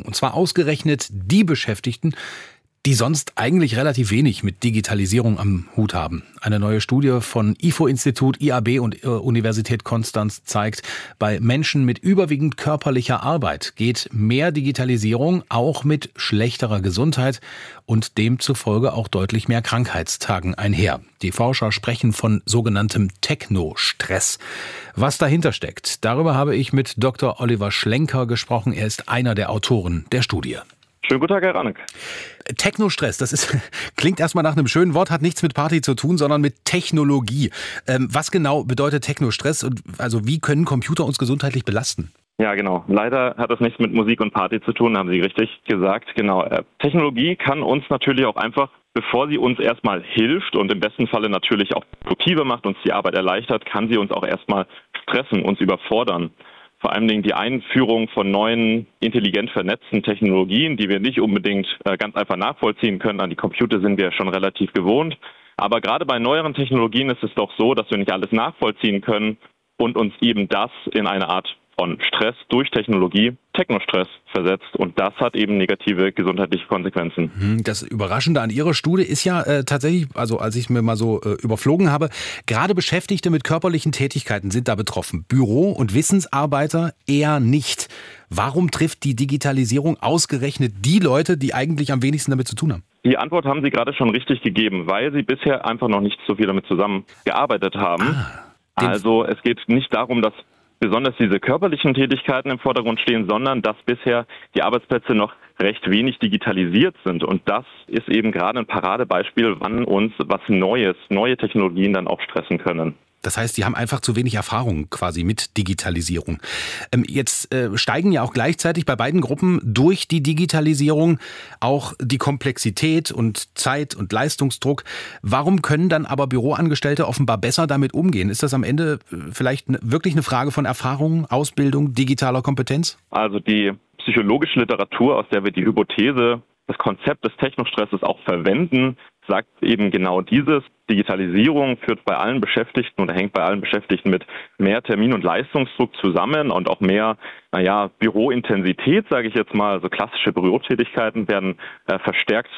Und zwar ausgerechnet die Beschäftigten, die sonst eigentlich relativ wenig mit Digitalisierung am Hut haben. Eine neue Studie von IFO-Institut, IAB und Universität Konstanz zeigt, bei Menschen mit überwiegend körperlicher Arbeit geht mehr Digitalisierung auch mit schlechterer Gesundheit und demzufolge auch deutlich mehr Krankheitstagen einher. Die Forscher sprechen von sogenanntem Technostress. Was dahinter steckt, darüber habe ich mit Dr. Oliver Schlenker gesprochen. Er ist einer der Autoren der Studie. Schönen guten Tag, Herr Ranek. Technostress, klingt erstmal nach einem schönen Wort, hat nichts mit Party zu tun, sondern mit Technologie. Was genau bedeutet Technostress und also wie können Computer uns gesundheitlich belasten? Ja, genau. Leider hat das nichts mit Musik und Party zu tun, haben Sie richtig gesagt. Genau. Technologie kann uns natürlich auch einfach, bevor sie uns erstmal hilft und im besten Falle natürlich auch produktiver macht, uns die Arbeit erleichtert, kann sie uns auch erstmal stressen, uns überfordern. Vor allen Dingen die Einführung von neuen, intelligent vernetzten Technologien, die wir nicht unbedingt ganz einfach nachvollziehen können. An die Computer sind wir ja schon relativ gewohnt. Aber gerade bei neueren Technologien ist es doch so, dass wir nicht alles nachvollziehen können und uns eben das in eine Art von Stress durch Technologie, Technostress versetzt. Und das hat eben negative gesundheitliche Konsequenzen. Das Überraschende an Ihrer Studie ist ja tatsächlich, also als ich es mir mal so überflogen habe, gerade Beschäftigte mit körperlichen Tätigkeiten sind da betroffen. Büro- und Wissensarbeiter eher nicht. Warum trifft die Digitalisierung ausgerechnet die Leute, die eigentlich am wenigsten damit zu tun haben? Die Antwort haben Sie gerade schon richtig gegeben, weil Sie bisher einfach noch nicht so viel damit zusammengearbeitet haben. Also es geht nicht darum, dass besonders diese körperlichen Tätigkeiten im Vordergrund stehen, sondern dass bisher die Arbeitsplätze noch recht wenig digitalisiert sind. Und das ist eben gerade ein Paradebeispiel, wann uns was Neues, neue Technologien dann auch stressen können. Das heißt, die haben einfach zu wenig Erfahrung quasi mit Digitalisierung. Jetzt steigen ja auch gleichzeitig bei beiden Gruppen durch die Digitalisierung auch die Komplexität und Zeit- und Leistungsdruck. Warum können dann aber Büroangestellte offenbar besser damit umgehen? Ist das am Ende vielleicht wirklich eine Frage von Erfahrung, Ausbildung, digitaler Kompetenz? Also die psychologische Literatur, aus der wir die Hypothese, das Konzept des Technostresses auch verwenden, sagt eben genau dieses. Digitalisierung führt bei allen Beschäftigten oder hängt bei allen Beschäftigten mit mehr Termin- und Leistungsdruck zusammen und auch mehr, Bürointensität, sage ich jetzt mal. Also klassische Bürotätigkeiten werden verstärkt,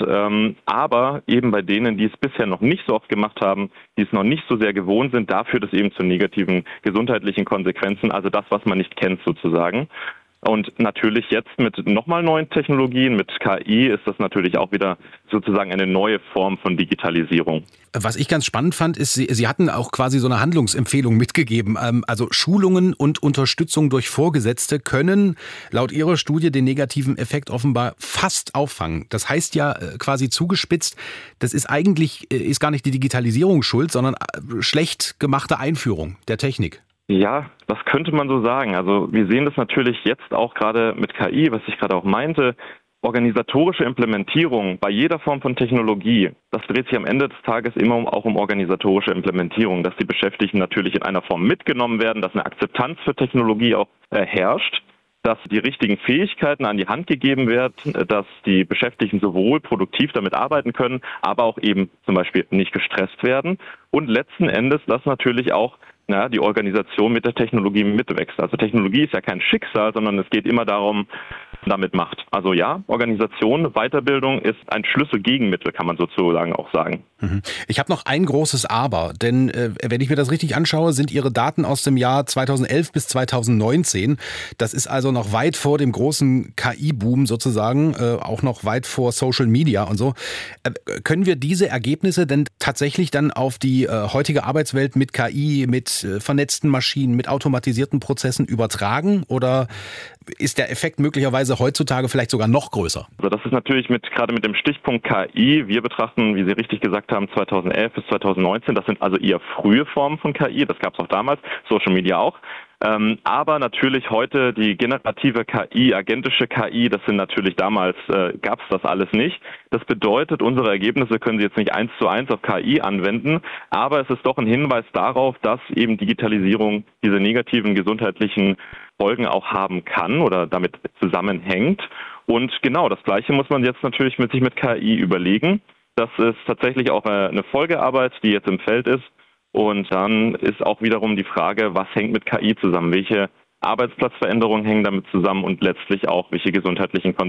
aber eben bei denen, die es bisher noch nicht so oft gemacht haben, die es noch nicht so sehr gewohnt sind, da führt es eben zu negativen gesundheitlichen Konsequenzen, also das, was man nicht kennt sozusagen. Und natürlich jetzt mit nochmal neuen Technologien, mit KI, ist das natürlich auch wieder sozusagen eine neue Form von Digitalisierung. Was ich ganz spannend fand, ist, Sie hatten auch quasi so eine Handlungsempfehlung mitgegeben. Also Schulungen und Unterstützung durch Vorgesetzte können laut Ihrer Studie den negativen Effekt offenbar fast auffangen. Das heißt ja quasi zugespitzt, das ist gar nicht die Digitalisierung schuld, sondern schlecht gemachte Einführung der Technik. Ja, das könnte man so sagen. Also wir sehen das natürlich jetzt auch gerade mit KI, was ich gerade auch meinte. Organisatorische Implementierung bei jeder Form von Technologie, das dreht sich am Ende des Tages immer auch um organisatorische Implementierung, dass die Beschäftigten natürlich in einer Form mitgenommen werden, dass eine Akzeptanz für Technologie auch herrscht, dass die richtigen Fähigkeiten an die Hand gegeben werden, dass die Beschäftigten sowohl produktiv damit arbeiten können, aber auch eben zum Beispiel nicht gestresst werden und letzten Endes, dass natürlich auch die Organisation mit der Technologie mitwächst. Also Technologie ist ja kein Schicksal, sondern es geht immer darum, damit macht. Also ja, Organisation, Weiterbildung ist ein Schlüsselgegenmittel, kann man sozusagen auch sagen. Ich habe noch ein großes Aber, denn wenn ich mir das richtig anschaue, sind Ihre Daten aus dem Jahr 2011 bis 2019. Das ist also noch weit vor dem großen KI-Boom sozusagen, auch noch weit vor Social Media und so. Können wir diese Ergebnisse denn tatsächlich dann auf die heutige Arbeitswelt mit KI, mit vernetzten Maschinen, mit automatisierten Prozessen übertragen oder ist der Effekt möglicherweise heutzutage vielleicht sogar noch größer? Also das ist natürlich gerade mit dem Stichpunkt KI, wir betrachten, wie Sie richtig gesagt haben, 2011 bis 2019, das sind also eher frühe Formen von KI, das gab es auch damals, Social Media auch. Aber natürlich heute die generative KI, agentische KI, das sind natürlich damals, gab es das alles nicht. Das bedeutet, unsere Ergebnisse können Sie jetzt nicht 1:1 auf KI anwenden, aber es ist doch ein Hinweis darauf, dass eben Digitalisierung diese negativen gesundheitlichen Folgen auch haben kann oder damit zusammenhängt. Und genau, das Gleiche muss man jetzt natürlich sich mit KI überlegen. Das ist tatsächlich auch eine Folgearbeit, die jetzt im Feld ist. Und dann ist auch wiederum die Frage, was hängt mit KI zusammen? Welche Arbeitsplatzveränderungen hängen damit zusammen und letztlich auch, welche gesundheitlichen Konsequenzen